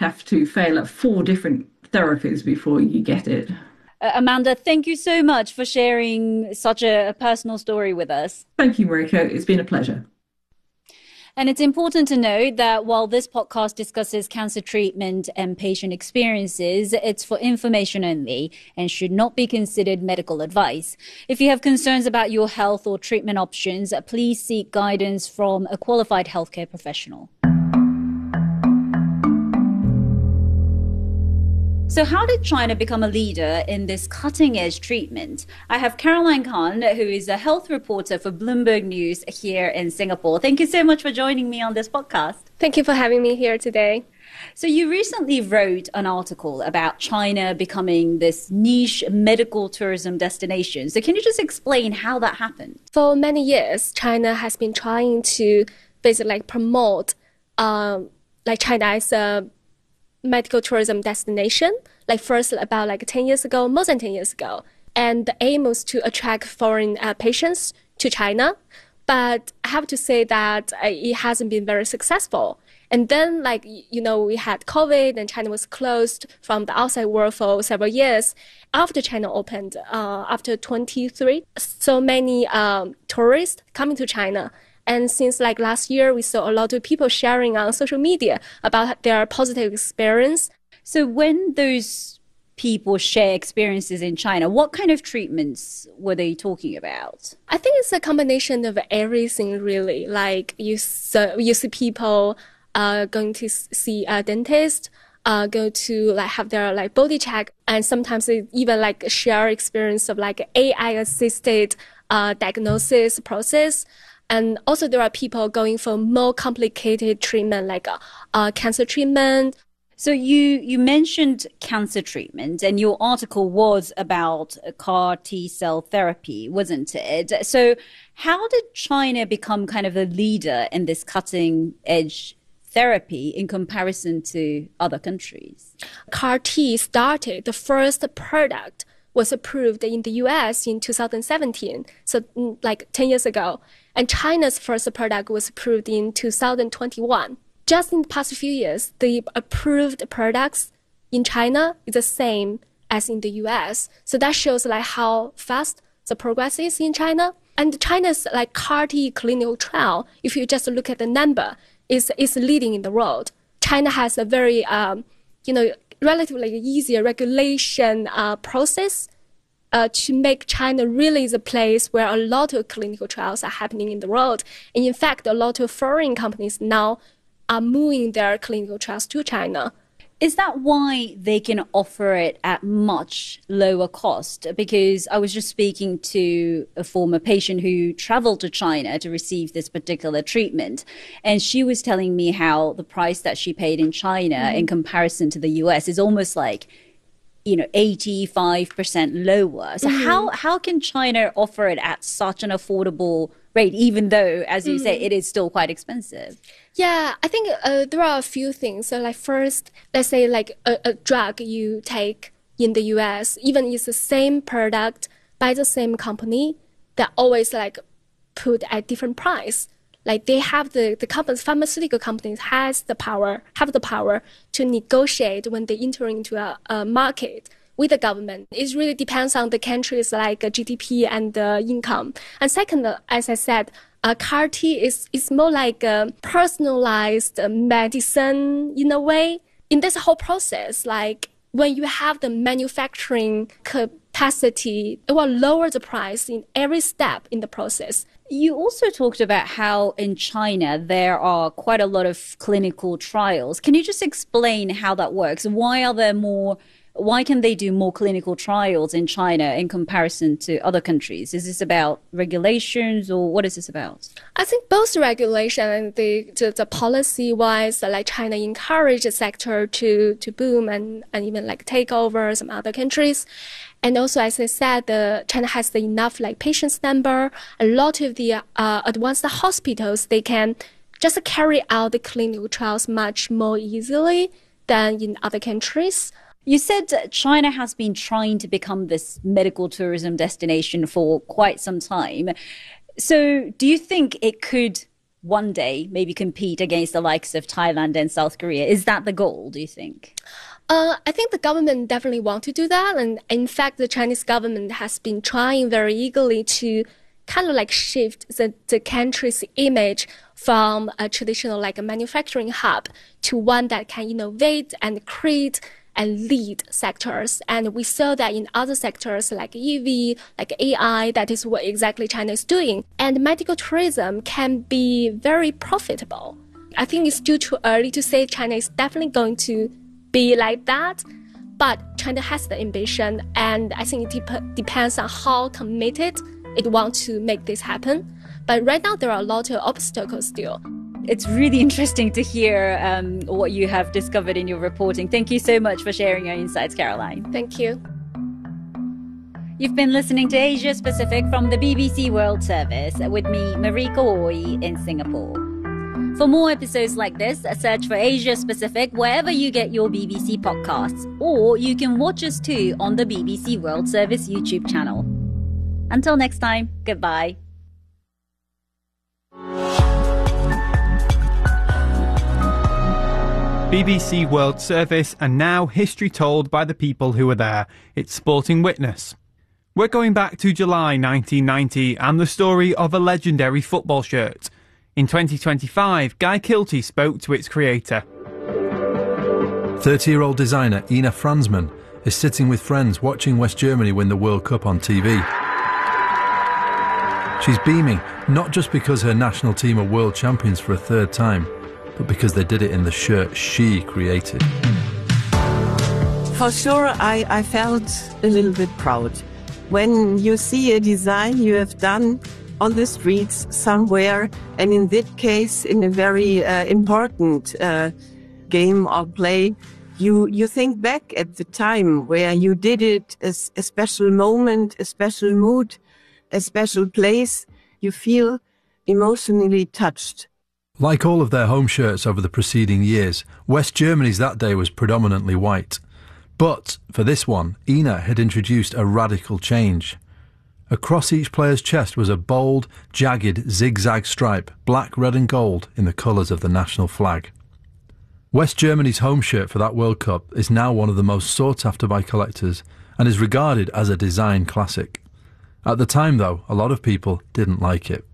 have to fail at 4 different therapies before you get it. Amanda, thank you so much for sharing such a personal story with us. Thank you, Mariko. It's been a pleasure. And it's important to note that while this podcast discusses cancer treatment and patient experiences, it's for information only and should not be considered medical advice. If you have concerns about your health or treatment options, please seek guidance from a qualified healthcare professional. So how did China become a leader in this cutting-edge treatment? I have Caroline Khan, who is a health reporter for Bloomberg News here in Singapore. Thank you so much for joining me on this podcast. Thank you for having me here today. So you recently wrote an article about China becoming this niche medical tourism destination. So can you just explain how that happened? For many years, China has been trying to basically promote China as a medical tourism destination, first about 10 years ago, more than 10 years ago. And the aim was to attract foreign patients to China. But I have to say that it hasn't been very successful. And then, we had COVID and China was closed from the outside world for several years. After China opened, after 23, so many tourists coming to China. And since last year, we saw a lot of people sharing on social media about their positive experience. So when those people share experiences in China, what kind of treatments were they talking about? I think it's a combination of everything, really. You see people going to see a dentist, go to have their body check, and sometimes they even share experience of AI assisted diagnosis process. And also there are people going for more complicated treatment like cancer treatment. So you mentioned cancer treatment, and your article was about CAR T-cell therapy, wasn't it? So how did China become kind of a leader in this cutting edge therapy in comparison to other countries? CAR T started, the first product was approved in the US in 2017, so 10 years ago. And China's first product was approved in 2021. Just in the past few years, the approved products in China is the same as in the US. So that shows how fast the progress is in China. And China's CAR T clinical trial, if you just look at the number, is leading in the world. China has a very, relatively easier regulation process to make China really the place where a lot of clinical trials are happening in the world. And in fact, a lot of foreign companies now are moving their clinical trials to China. Is that why they can offer it at much lower cost? Because I was just speaking to a former patient who traveled to China to receive this particular treatment. And she was telling me how the price that she paid in China in comparison to the US is almost 85% lower. So how can China offer it at such an affordable rate, even though, as you say, it is still quite expensive? Yeah, I think there are a few things. So first, let's say a drug you take in the US, even if it's the same product by the same company, they're always put at different price. They have the companies, pharmaceutical companies have the power to negotiate when they enter into a market with the government. It really depends on the country's GDP and income. And second, as I said, CAR T is more like a personalized medicine in a way. In this whole process, when you have the manufacturing capacity, it will lower the price in every step in the process. You also talked about how in China there are quite a lot of clinical trials. Can you just explain how that works? Why can they do more clinical trials in China in comparison to other countries? Is this about regulations or what is this about? I think both regulation and the policy-wise, China encourage the sector to boom and even take over some other countries. And also, as I said, China has enough patients number. A lot of the advanced hospitals, they can just carry out the clinical trials much more easily than in other countries. You said China has been trying to become this medical tourism destination for quite some time. So do you think it could one day maybe compete against the likes of Thailand and South Korea? Is that the goal, do you think? I think the government definitely want to do that. And in fact, the Chinese government has been trying very eagerly to kind of like shift the country's image from a traditional like a manufacturing hub to one that can innovate and create and lead sectors. And we saw that in other sectors like EV, like AI, that is what exactly China is doing. And medical tourism can be very profitable. I think it's still too early to say China is definitely going to be like that. But China has the ambition, and I think it depends on how committed it wants to make this happen. But right now, there are a lot of obstacles still. It's really interesting to hear what you have discovered in your reporting. Thank you so much for sharing your insights, Caroline. Thank you. You've been listening to Asia Pacific from the BBC World Service with me, Mariko Oi, in Singapore. For more episodes like this, search for Asia Pacific wherever you get your BBC podcasts, or you can watch us too on the BBC World Service YouTube channel. Until next time, goodbye. BBC World Service, and now history told by the people who were there. It's Sporting Witness. We're going back to July 1990 and the story of a legendary football shirt. In 2025, Guy Kilty spoke to its creator. 30-year-old designer Ina Franzmann is sitting with friends watching West Germany win the World Cup on TV. She's beaming, not just because her national team are world champions for a third time, but because they did it in the shirt she created. For sure, I felt a little bit proud. When you see a design you have done on the streets somewhere, and in that case, in a very important game or play, you think back at the time where you did it, a special moment, a special mood, a special place. You feel emotionally touched. Like all of their home shirts over the preceding years, West Germany's that day was predominantly white. But for this one, Ina had introduced a radical change. Across each player's chest was a bold, jagged, zigzag stripe, black, red and gold, in the colours of the national flag. West Germany's home shirt for that World Cup is now one of the most sought after by collectors and is regarded as a design classic. At the time, though, a lot of people didn't like it.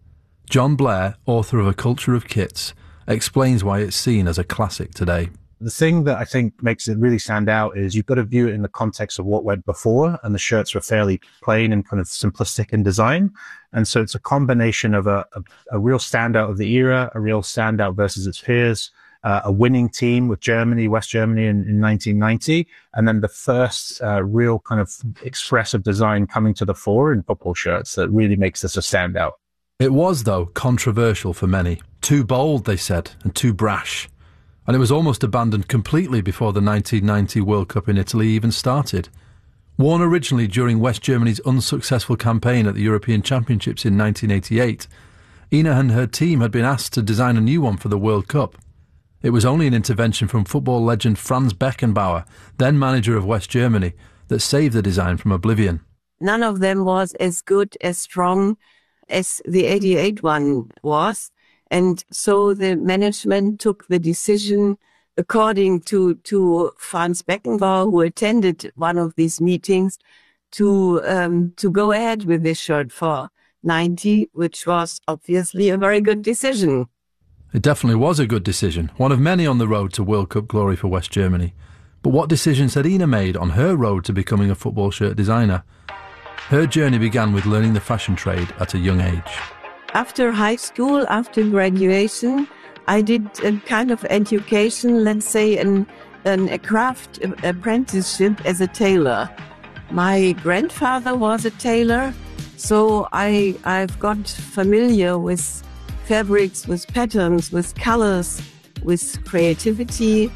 John Blair, author of A Culture of Kits, explains why it's seen as a classic today. The thing that I think makes it really stand out is you've got to view it in the context of what went before, and the shirts were fairly plain and kind of simplistic in design. And so it's a combination of a real standout of the era, a real standout versus its peers, a winning team with Germany, West Germany in 1990, and then the first real kind of expressive design coming to the fore in football shirts that really makes this a standout. It was, though, controversial for many. Too bold, they said, and too brash. And it was almost abandoned completely before the 1990 World Cup in Italy even started. Worn originally during West Germany's unsuccessful campaign at the European Championships in 1988, Ina and her team had been asked to design a new one for the World Cup. It was only an intervention from football legend Franz Beckenbauer, then manager of West Germany, that saved the design from oblivion. None of them was as good, as strong as the 88 one was. And so the management took the decision, according to Franz Beckenbauer, who attended one of these meetings, to go ahead with this shirt for 90, which was obviously a very good decision. It definitely was a good decision, one of many on the road to World Cup glory for West Germany. But what decisions had Ina made on her road to becoming a football shirt designer? Her journey began with learning the fashion trade at a young age. After high school, after graduation, I did a kind of education, let's say a craft apprenticeship as a tailor. My grandfather was a tailor, so I've got familiar with fabrics, with patterns, with colors, with creativity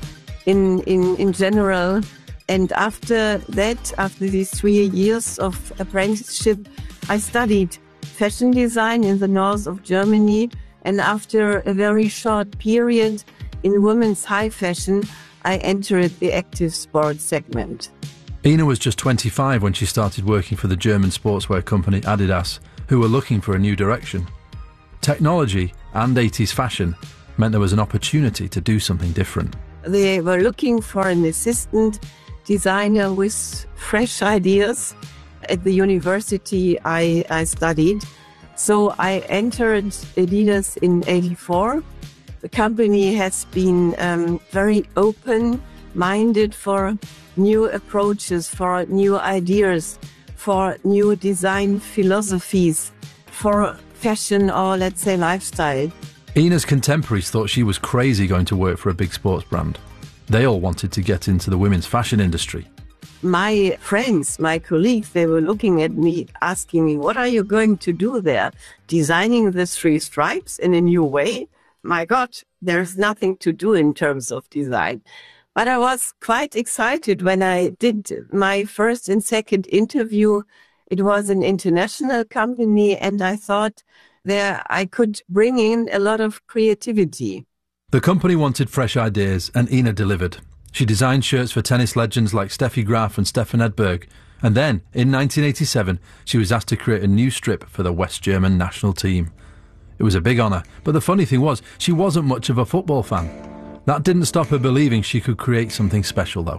in general. And after that, after these 3 years of apprenticeship, I studied fashion design in the north of Germany. And after a very short period in women's high fashion, I entered the active sports segment. Ina was just 25 when she started working for the German sportswear company Adidas, who were looking for a new direction. Technology and 80s fashion meant there was an opportunity to do something different. They were looking for an assistant designer with fresh ideas. At the university I studied. So I entered Adidas in '84. The company has been very open-minded for new approaches, for new ideas, for new design philosophies, for fashion or, let's say, lifestyle. Ina's contemporaries thought she was crazy going to work for a big sports brand. They all wanted to get into the women's fashion industry. My friends, my colleagues, they were looking at me, asking me, what are you going to do there? Designing the 3 stripes in a new way? My God, there's nothing to do in terms of design. But I was quite excited when I did my first and second interview. It was an international company, and I thought there I could bring in a lot of creativity. The company wanted fresh ideas, and Ina delivered. She designed shirts for tennis legends like Steffi Graf and Stefan Edberg. And then, in 1987, she was asked to create a new strip for the West German national team. It was a big honour, but the funny thing was, she wasn't much of a football fan. That didn't stop her believing she could create something special, though.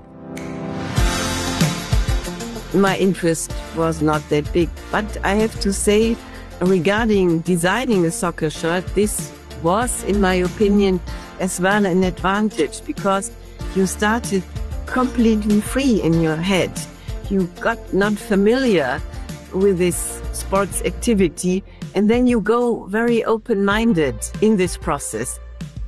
My interest was not that big, but I have to say, regarding designing a soccer shirt, this was, in my opinion, as well an advantage, because you started completely free in your head. You got not familiar with this sports activity, and then you go very open-minded in this process.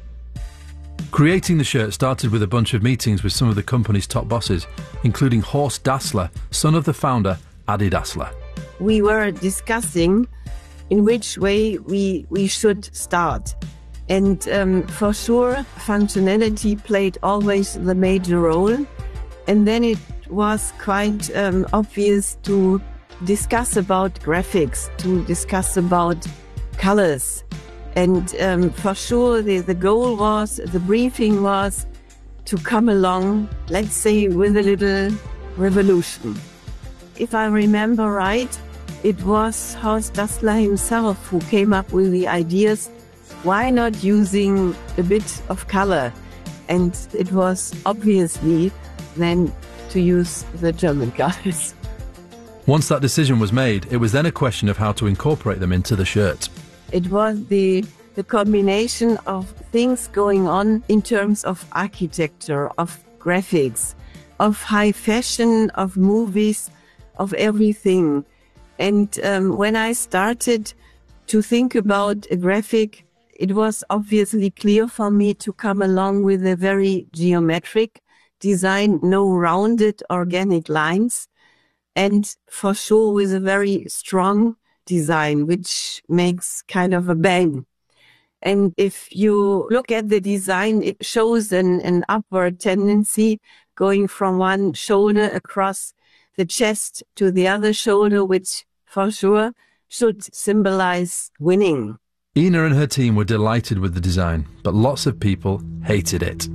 Creating the shirt started with a bunch of meetings with some of the company's top bosses, including Horst Dassler, son of the founder, Adi Dassler. We were discussing in which way we should start. And for sure, functionality played always the major role. And then it was quite obvious to discuss about graphics, to discuss about colors. And for sure, the goal was, the briefing was to come along, let's say, with a little revolution. If I remember right, it was Horst Dassler himself who came up with the ideas. Why not using a bit of color? And it was obviously then to use the German colors. Once that decision was made, it was then a question of how to incorporate them into the shirt. It was the combination of things going on in terms of architecture, of graphics, of high fashion, of movies, of everything. And when I started to think about a graphic, it was obviously clear for me to come along with a very geometric design, no rounded organic lines, and for sure with a very strong design, which makes kind of a bang. And if you look at the design, it shows an upward tendency going from one shoulder across the chest to the other shoulder, which for sure should symbolize winning. Ina and her team were delighted with the design, but lots of people hated it.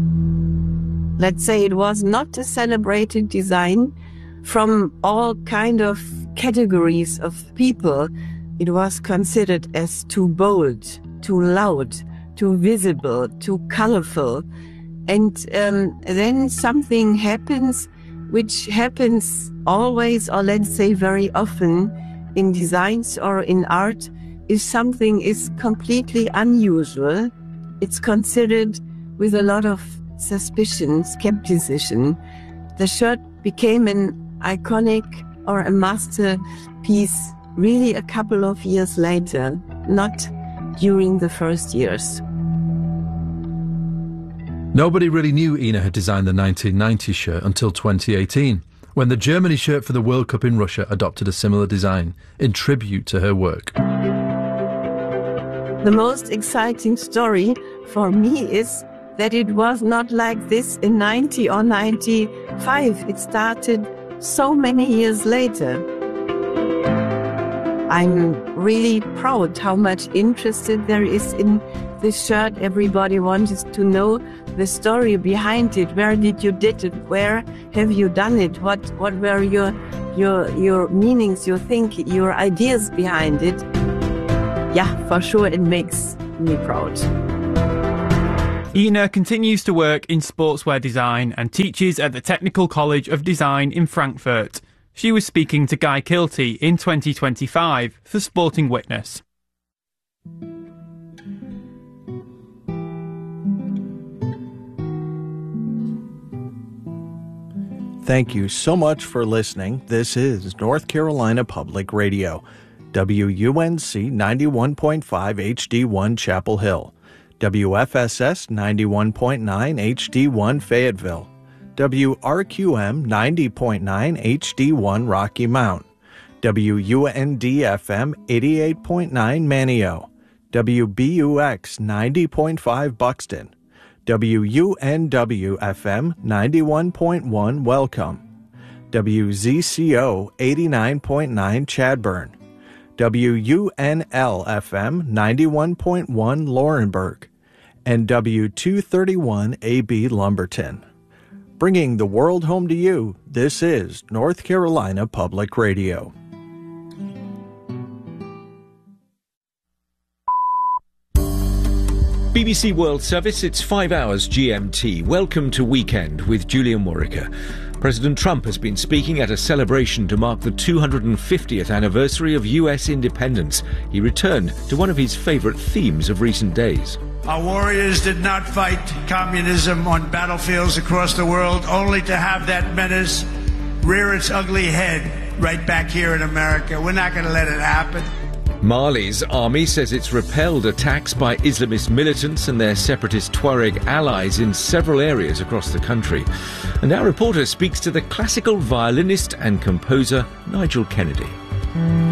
Let's say it was not a celebrated design. From all kind of categories of people, it was considered as too bold, too loud, too visible, too colorful. And then something happens, which happens always, or let's say very often, in designs or in art. If something is completely unusual, it's considered with a lot of suspicion, skepticism. The shirt became an iconic or a masterpiece really a couple of years later, not during the first years. Nobody really knew Ina had designed the 1990 shirt until 2018, when the Germany shirt for the World Cup in Russia adopted a similar design in tribute to her work. The most exciting story for me is that it was not like this in 90 or 95. It started so many years later. I'm really proud how much interest there is in this shirt. Everybody wants to know the story behind it. Where did you did it? Where have you done it? What were your meanings, your ideas behind it? Yeah, for sure it makes me proud. Ina continues to work in sportswear design and teaches at the Technical College of Design in Frankfurt. She was speaking to Guy Kilty in 2025 for Sporting Witness. Thank you so much for listening. This is North Carolina Public Radio, WUNC 91.5 HD1 Chapel Hill, WFSS 91.9 HD1 Fayetteville, WRQM 90.9 HD1 Rocky Mount, WUND-FM 88.9 Manio, WBUX 90.5 Buxton, WUNW-FM 91.1 Welcome, WZCO 89.9 Chadburn, WUNL-FM 91.1 Laurenburg, and W231AB Lumberton. Bringing the world home to you, this is North Carolina Public Radio. BBC World Service, it's 5 hours GMT. Welcome to Weekend with Julian Warwicker. President Trump has been speaking at a celebration to mark the 250th anniversary of US independence. He returned to one of his favourite themes of recent days. Our warriors did not fight communism on battlefields across the world, only to have that menace rear its ugly head right back here in America. We're not going to let it happen. Mali's army says it's repelled attacks by Islamist militants and their separatist Tuareg allies in several areas across the country. And our reporter speaks to the classical violinist and composer Nigel Kennedy.